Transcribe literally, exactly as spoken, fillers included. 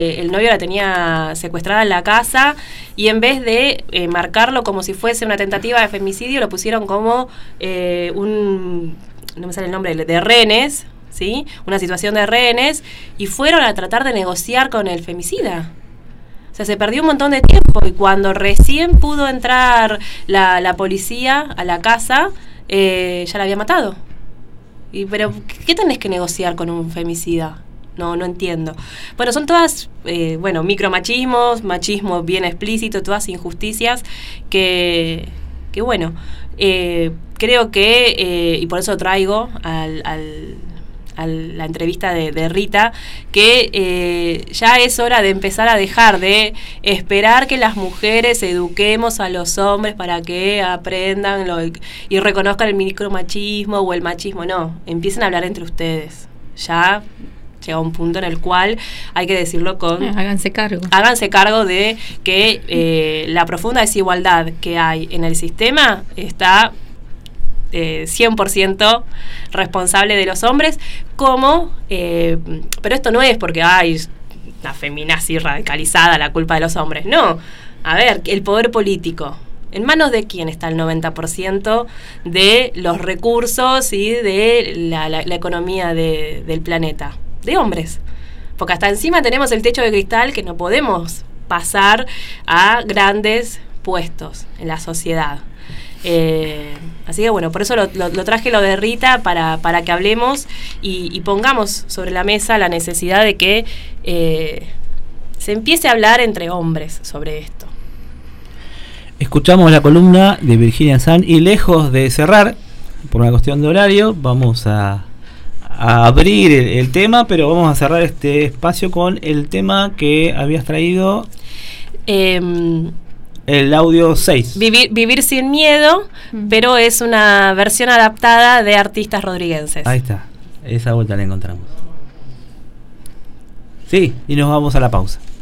el novio la tenía secuestrada en la casa y en vez de eh, marcarlo como si fuese una tentativa de femicidio, lo pusieron como eh, un, no me sale el nombre, de rehenes, ¿sí? Una situación de rehenes, y fueron a tratar de negociar con el femicida. O sea, se perdió un montón de tiempo, y cuando recién pudo entrar la, la policía a la casa, eh, ya la había matado. Y, pero, ¿qué tenés que negociar con un femicida? No, no entiendo. Bueno, son todas, eh, bueno, micromachismos, machismo bien explícito, todas injusticias que, que bueno, eh, creo que, eh, y por eso traigo al, al, a la entrevista de, de Rita, que eh, ya es hora de empezar a dejar de esperar que las mujeres eduquemos a los hombres para que aprendan lo, y reconozcan el micromachismo o el machismo. No, empiecen a hablar entre ustedes. Ya llega un punto en el cual hay que decirlo con... Háganse cargo. Háganse cargo de que eh, la profunda desigualdad que hay en el sistema está eh, cien por ciento responsable de los hombres, como... Eh, pero esto no es porque hay una feminazi radicalizada, la culpa de los hombres. No. A ver, el poder político. ¿En manos de quién está el noventa por ciento de los recursos y de la, la, la economía de, del planeta? De hombres. Porque hasta encima tenemos el techo de cristal que no podemos pasar a grandes puestos en la sociedad. Eh, así que bueno, por eso lo, lo, lo traje lo de Rita, para, para que hablemos y, y pongamos sobre la mesa la necesidad de que eh, se empiece a hablar entre hombres sobre esto. Escuchamos la columna de Virginia San y lejos de cerrar, por una cuestión de horario, vamos a, a abrir el, el tema, pero vamos a cerrar este espacio con el tema que habías traído, eh, el audio seis. Vivir, vivir sin miedo, mm. pero es una versión adaptada de artistas rodriguenses. Ahí está, esa vuelta la encontramos. Sí, y nos vamos a la pausa.